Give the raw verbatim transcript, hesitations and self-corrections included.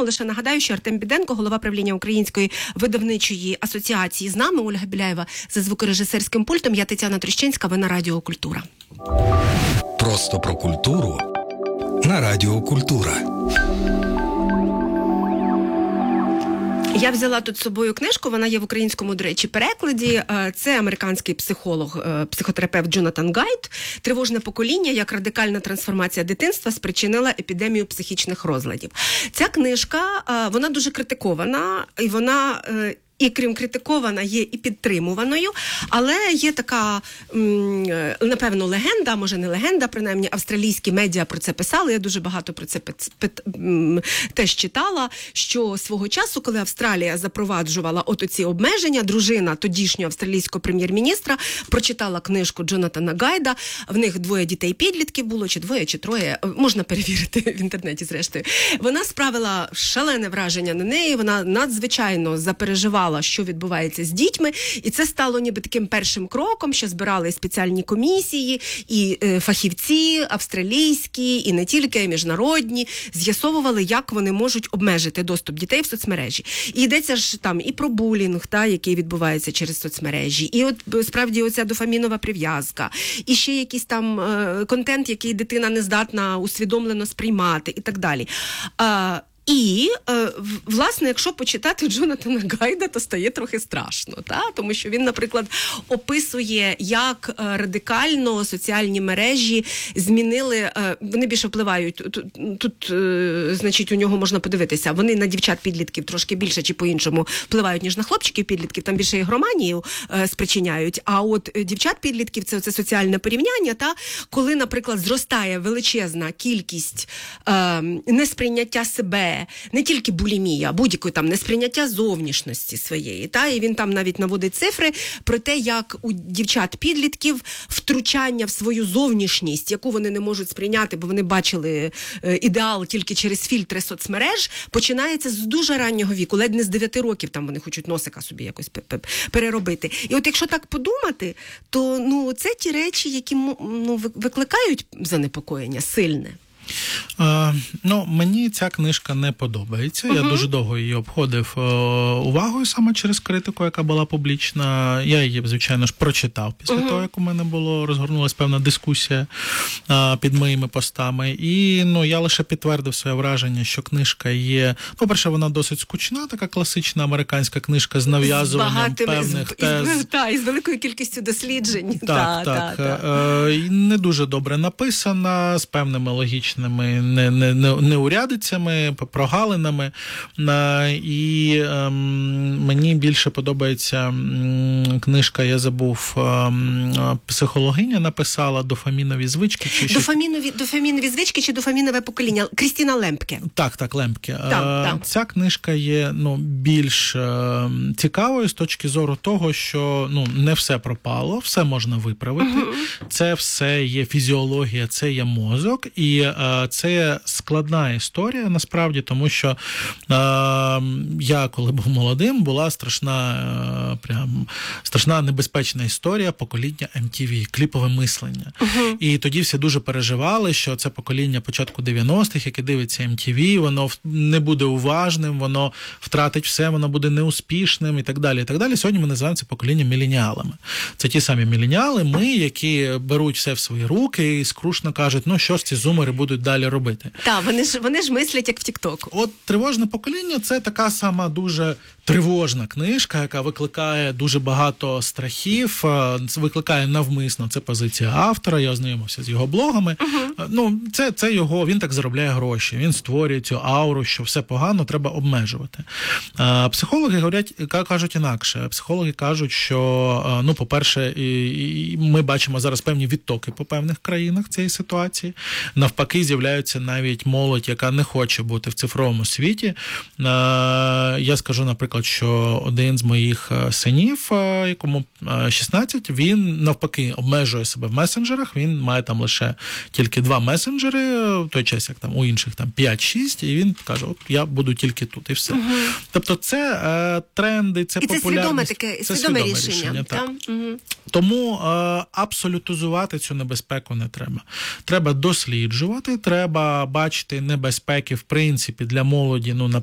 лише нагадаю, що Артем Біденко, голова правління Української видавничої асоціації, з нами, Ольга Біляєва за звукорежисерським пультом, я Тетяна Трощинська, ви на Радіо Культура. Просто про культуру на Радіо Культура. Я взяла тут з собою книжку, вона є в українському, до речі, перекладі. Це американський психолог, психотерапевт Джонатан Гайд. «Тривожне покоління. Як радикальна трансформація дитинства спричинила епідемію психічних розладів». Ця книжка, вона дуже критикована, і вона... І крім критикована, є і підтримуваною, але є така, напевно, легенда, може не легенда, принаймні австралійські медіа про це писали, я дуже багато про це теж читала, що свого часу, коли Австралія запроваджувала от оці обмеження, дружина тодішнього австралійського прем'єр-міністра прочитала книжку Джонатана Гайда, в них двоє дітей-підлітків було, чи двоє, чи троє, можна перевірити в інтернеті зрештою. Вона справила шалене враження на неї, вона надзвичайно запереживала, що відбувається з дітьми, і це стало ніби таким першим кроком, що збирали спеціальні комісії, і е, фахівці австралійські, і не тільки, і міжнародні, з'ясовували, як вони можуть обмежити доступ дітей в соцмережі. І йдеться ж там і про булінг, та, який відбувається через соцмережі, і от справді оця дофамінова прив'язка, і ще якийсь там е, контент, який дитина не здатна усвідомлено сприймати, і так далі. Е, І, власне, якщо почитати Джонатана Гайда, то стає трохи страшно, та? Тому що він, наприклад, описує, як радикально соціальні мережі змінили, вони більше впливають, тут, тут, значить, у нього можна подивитися, вони на дівчат-підлітків трошки більше чи по-іншому впливають, ніж на хлопчиків-підлітків, там більше ігроманію спричиняють, а от дівчат-підлітків – це, це соціальне порівняння, та? Коли, наприклад, зростає величезна кількість е, несприйняття себе, не тільки булімія, а будь-якої там несприйняття зовнішності своєї. Та? І він там навіть наводить цифри про те, як у дівчат-підлітків втручання в свою зовнішність, яку вони не можуть сприйняти, бо вони бачили е, ідеал тільки через фільтри соцмереж, починається з дуже раннього віку, ледь не з дев'яти років там вони хочуть носика собі якось переробити. І от якщо так подумати, то ну, це ті речі, які ну, викликають занепокоєння сильне. Uh, ну, мені ця книжка не подобається. Uh-huh. Я дуже довго її обходив uh, увагою саме через критику, яка була публічна. Я її, звичайно ж, прочитав після uh-huh. того, як у мене було розгорнулася певна дискусія uh, під моїми постами. І ну, я лише підтвердив своє враження, що книжка є... Ну, по-перше, вона досить скучна, така класична американська книжка з нав'язуванням багатими, певних з, тез. Із, та, і з великою кількістю досліджень. Так, та, так. Та, та. Uh, не дуже добре написана, з певними логічними Не, не, не, неурядицями, прогалинами. І ем, мені більше подобається ем, книжка, я забув, ем, психологиня написала «Дофамінові звички». Чи Дофамінові, дофамінові звички чи дофамінове покоління? Крістіна Лемпке. Так, так, Лемпке. Там, е, там. Ця книжка є ну, більш е, цікавою з точки зору того, що ну, не все пропало, все можна виправити. Uh-huh. Це все є фізіологія, це є мозок. І е, це складна історія, насправді, тому що е, я, коли був молодим, була страшна, е, прям, страшна небезпечна історія покоління ем ті ві, кліпове мислення. Uh-huh. І тоді всі дуже переживали, що це покоління початку дев'яностих, яке дивиться ем ті ві, воно не буде уважним, воно втратить все, воно буде неуспішним і так далі. І так далі. Сьогодні ми називаємо це покоління міленіалами. Це ті самі міленіали, ми, які беруть все в свої руки і скрушно кажуть, ну що ж ці зумери будуть далі робити. Так, вони ж, вони ж мислять як в Тік-Току. От «Тривожне покоління» – це така сама дуже тривожна книжка, яка викликає дуже багато страхів, викликає навмисно, це позиція автора, я ознайомився з його блогами. Uh-huh. Ну, це, це його, він так заробляє гроші, він створює цю ауру, що все погано, треба обмежувати. Психологи говорять, кажуть інакше. Психологи кажуть, що, ну, по-перше, ми бачимо зараз певні відтоки по певних країнах цієї ситуації. Навпаки, з'являються навіть молодь, яка не хоче бути в цифровому світі. Я скажу, наприклад, що один з моїх синів, якому шістнадцять, він навпаки обмежує себе в месенджерах, він має там лише тільки два месенджери, в той час, як там у інших там п'ять-шість, і він каже, от я буду тільки тут, і все. Угу. Тобто це е, тренди, це і популярність. І це свідоме, таке, свідоме рішення. рішення так. Угу. Тому е, абсолютизувати цю небезпеку не треба. Треба досліджувати, треба бачити небезпеки, в принципі, для молоді, ну, на